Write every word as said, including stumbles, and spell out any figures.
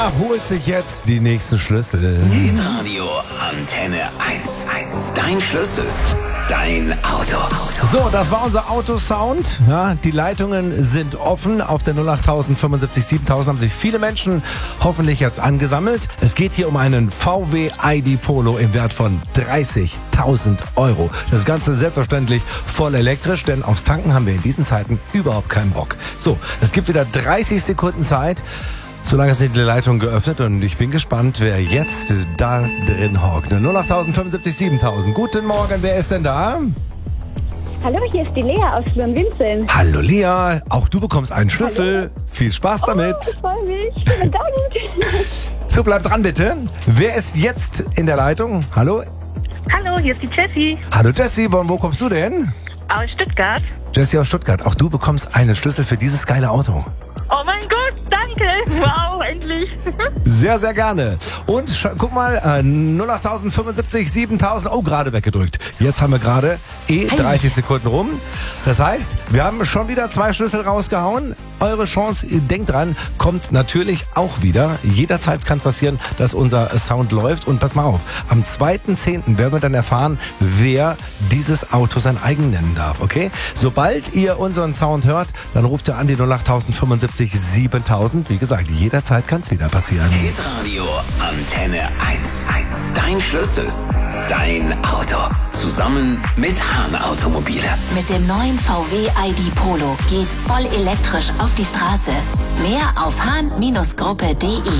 Wer holt sich jetzt die nächsten Schlüssel? Hitradio Antenne eins. Dein Schlüssel. Dein Auto. So, das war unser Autosound. Ja, die Leitungen sind offen. Auf der null acht fünfundsiebzig siebentausend haben sich viele Menschen hoffentlich jetzt angesammelt. Es geht hier um einen V W I D Polo im Wert von dreißigtausend Euro. Das Ganze selbstverständlich voll elektrisch, denn aufs Tanken haben wir in diesen Zeiten überhaupt keinen Bock. So, es gibt wieder dreißig Sekunden Zeit. Solange sind die Leitungen geöffnet und ich bin gespannt, wer jetzt da drin hockt. null acht fünfundsiebzig siebentausend. Guten Morgen, wer ist denn da? Hallo, hier ist die Lea aus Schlimm-Winzeln. Hallo Lea, auch du bekommst einen Schlüssel. Hallo. Viel Spaß damit. Oh, ich freue mich. Vielen Dank. So, bleib dran bitte. Wer ist jetzt in der Leitung? Hallo? Hallo, hier ist die Jessie. Hallo Jessie, von wo kommst du denn? Aus Stuttgart. Jessie aus Stuttgart, auch du bekommst einen Schlüssel für dieses geile Auto. Oh mein Gott, danke. Wow, endlich. Sehr, sehr gerne. Und sch- guck mal, äh, null acht fünfundsiebzig siebentausend. Oh, gerade weggedrückt. Jetzt haben wir gerade eh dreißig Sekunden rum. Das heißt, wir haben schon wieder zwei Schlüssel rausgehauen. Eure Chance, denkt dran, kommt natürlich auch wieder. Jederzeit kann passieren, dass unser Sound läuft. Und pass mal auf, am zweiten zehnten werden wir dann erfahren, wer dieses Auto sein eigen nennen darf, okay? Sobald ihr unseren Sound hört, dann ruft ihr an die null acht fünfundsiebzig siebentausend. Wie gesagt, jederzeit kann es wieder passieren. Hitradio Antenne eins. Dein Schlüssel. Dein Auto. Zusammen mit Hahn Automobile. Mit dem neuen V W I D Polo geht's voll elektrisch auf die Straße. Mehr auf hahn Gruppe punkt de.